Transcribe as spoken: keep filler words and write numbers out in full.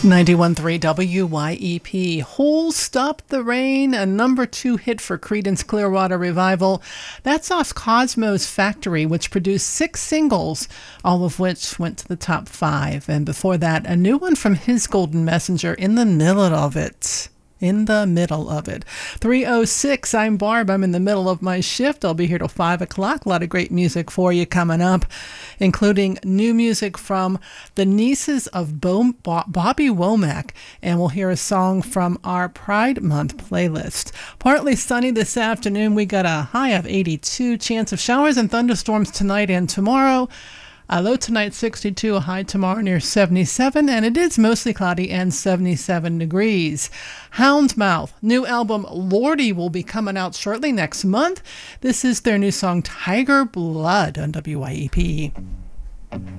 ninety-one point three W Y E P. Who'll Stop the Rain, a number two hit for Creedence Clearwater Revival. That's off Cosmo's Factory, which produced six singles, all of which went to the top five. And before that, a new one from His Golden Messenger, In the Middle of It. In the middle of it. three oh six, I'm Barb. I'm in the middle of my shift. I'll be here till five o'clock. A lot of great music for you coming up, including new music from the nieces of Bo- Bo- Bobby Womack. And we'll hear a song from our Pride Month playlist. Partly sunny this afternoon. We got a high of eighty-two. Chance of showers and thunderstorms tonight and tomorrow. A low tonight, sixty-two, a high tomorrow near seventy-seven, and it is mostly cloudy and seventy-seven degrees. Houndmouth, new album Lordy will be coming out shortly next month. This is their new song Tiger Blood on W Y E P.